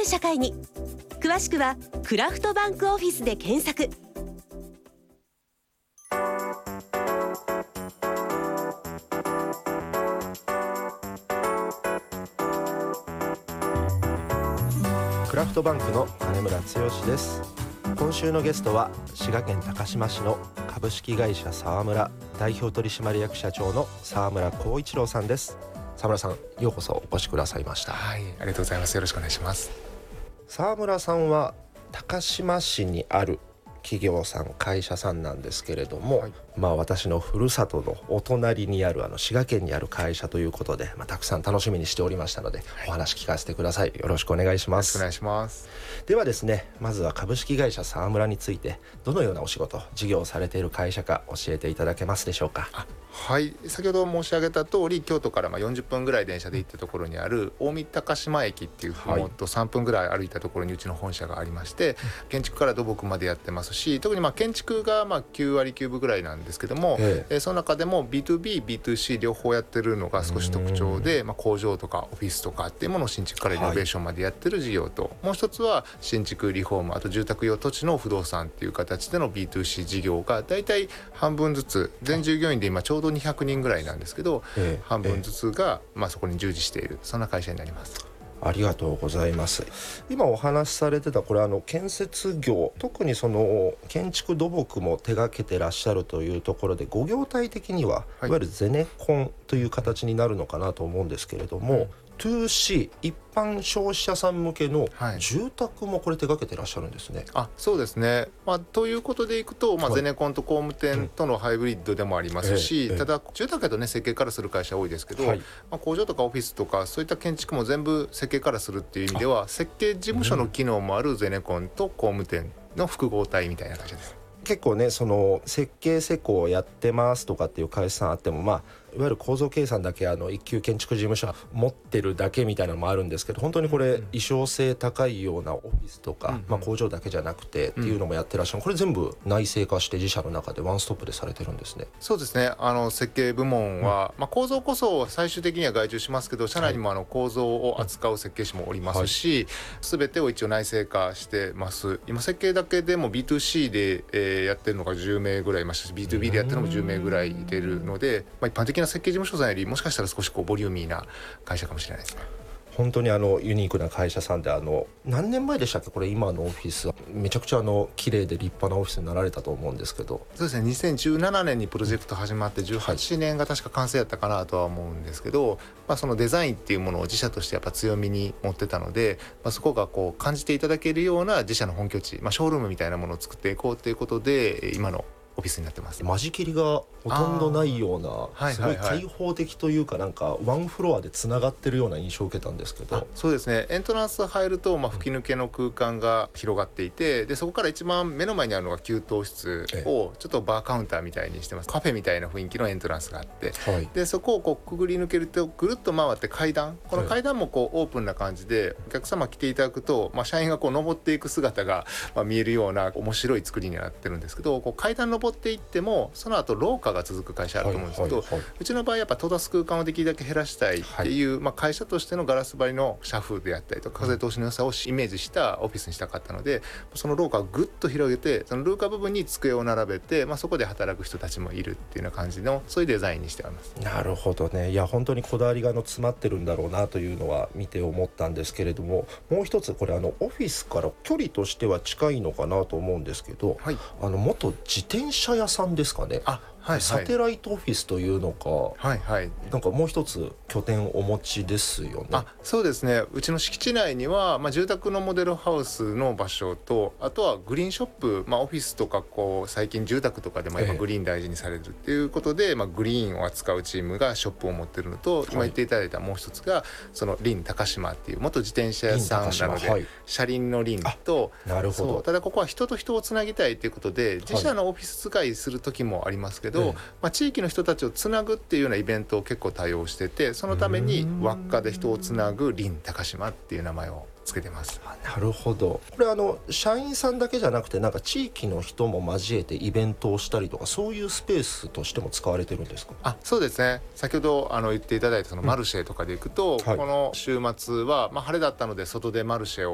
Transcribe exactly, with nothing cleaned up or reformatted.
社会に。詳しくはクラフトバンクオフィスで検索。 クラフトバンクの金村剛です。今週のゲストは滋賀県高島市の株式会社沢村代表取締役社長の沢村光一郎さんです。沢村さん、ようこそお越しくださいました。 はい、ありがとうございます。よろしくお願いします。 沢村さんは高島市にある企業さん、会社さんなんですけれども、はい、まあ、私のふるさとのお隣にあるあの滋賀県にある会社ということで、まあ、たくさん楽しみにしておりましたので、はい、お話聞かせてください。よろしくお願いします。 よろしくお願いします。 ではですね、まずは株式会社沢村についてどのようなお仕事事業をされている会社か教えていただけますでしょうか。 あ、はい、先ほど申し上げた通り、京都からまあよんじゅっぷんぐらい電車で行ったところにある近江高島駅っていうふもとさんぷんぐらい歩いたところにうちの本社がありまして、はい、建築から土木までやってますし、特にまあ建築がまあきゅうわりきゅうぶぐらいなんですけども、えええー、その中でも ビーツービー、ビーツーシー 両方やってるのが少し特徴で、まあ、工場とかオフィスとかっていうものを新築からリノベーションまでやってる事業と、はい、もう一つは新築リフォーム、あと住宅用土地の不動産っていう形での ビーツーシー 事業がだいたい半分ずつ、全従業員で今ちょうどにひゃくにんぐらいなんですけど、ええ、半分ずつがまあそこに従事している、そんな会社になります。 ありがとうございます。今お話しされてたこれあの建設業、特にその建築土木も手掛けてらっしゃるというところで、ご業態的には、はい、いわゆるゼネコンという形になるのかなと思うんですけれども、うん、ツーシー 一般消費者さん向けの住宅もこれ手掛けてらっしゃるんですね。 はい、あ、そうですね、まあ、ということでいくと、まあ、ゼネコンと工務店とのハイブリッドでもありますし、うん、ただ住宅だとね設計からする会社多いですけど、はい、まあ、工場とかオフィスとかそういった建築も全部設計からするっていう意味では、設計事務所の機能もあるゼネコンと工務店の複合体みたいな会社です。 結構ね、その設計施工をやってますとかっていう会社さんあっても、まあいわゆる構造計算だけあの一級建築事務所持ってるだけみたいなのもあるんですけど、本当にこれ意匠性高いようなオフィスとか、うんうん、まあ、工場だけじゃなくてっていうのもやってらっしゃる、これ全部内製化して自社の中でワンストップでされてるんですね。 そうですね、あの設計部門は、うん、まあ、構造こそ最終的には外注しますけど、社内にもあの構造を扱う設計士もおりますし、はい、全てを一応内製化してます。今設計だけでも ビーツーシー で、えー、やってるのがじゅうめいぐらいいましたし、 ビーツービー でやってるのもじゅうめいぐらいいてるので、まあ、一般的な設計事務所さんよりもしかしたら少しこうボリューミーな会社かもしれないですね。 本当にあのユニークな会社さんで、あの何年前でしたっけ、これ今のオフィスはめちゃくちゃあの綺麗で立派なオフィスになられたと思うんですけど。 そうですね、にせんじゅうななねんにプロジェクト始まってじゅうはちねんが確か完成やったかなとは思うんですけど、まあ、そのデザインっていうものを自社としてやっぱ強みに持ってたので、まあ、そこがこう感じていただけるような自社の本拠地、まあ、ショールームみたいなものを作っていこうということで今のオフィスになってます。 間仕切りがほとんどないような、すごい開放的というか、なんかワンフロアでつながってるような印象を受けたんですけど。 そうですね、エントランス入ると、まあ、吹き抜けの空間が広がっていて、でそこから一番目の前にあるのが給湯室をちょっとバーカウンターみたいにしてます。カフェみたいな雰囲気のエントランスがあって、はい、でそこをこうくぐり抜けるとぐるっと回って階段、この階段もこうオープンな感じでお客様来ていただくと、まあ、社員がこう登っていく姿がまあ見えるような面白い作りになってるんですけど、こう階段登っていってもその後廊下が続く会社あると思うんですけど、はいはいはい、うちの場合やっぱ閉ざす空間をできるだけ減らしたいっていう、はい、まあ、会社としてのガラス張りの社風であったりとか風通しの良さをイメージしたオフィスにしたかったので、その廊下をぐっと広げて、その廊下部分に机を並べて、まあ、そこで働く人たちもいるっていうような感じの、そういうデザインにしてあります。 なるほどね。いや本当にこだわりがの詰まってるんだろうなというのは見て思ったんですけれども、もう一つこれあのオフィスから距離としては近いのかなと思うんですけど、はい、あの元自転車屋さんですかね。あ、はいはい、サテライトオフィスというのか、はいはい、なんかもう一つ拠点をお持ちですよね。 あ、そうですね、うちの敷地内には、まあ、住宅のモデルハウスの場所と、あとはグリーンショップ、まあ、オフィスとかこう最近住宅とかでも今グリーン大事にされるっていうことで、ええ、まあ、グリーンを扱うチームがショップを持ってるのと、はい、今言っていただいたもう一つがその林高島っていう元自転車屋さんなので、はい、車輪の林と、 なるほど。 ただここは人と人をつなぎたいということで自社のオフィス使いする時もありますけど、はい、まあ、地域の人たちをつなぐっていうようなイベントを結構対応してて、そのために輪っかで人をつなぐ林高島っていう名前をつけてます。 なるほど。これあの社員さんだけじゃなくて、なんか地域の人も交えてイベントをしたりとか、そういうスペースとしても使われてるんですか？ あ、そうですね、先ほどあの言っていただいたそのマルシェとかで行くと、うん、はい、この週末は、まあ、晴れだったので外でマルシェ